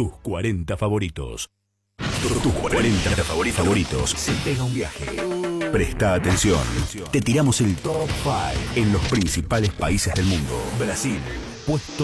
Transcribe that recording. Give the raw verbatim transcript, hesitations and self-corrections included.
tus cuarenta favoritos. Tus cuarenta favoritos. favoritos. Se pega un viaje. Presta atención. Te tiramos el top cinco en los principales países del mundo. Brasil, puesto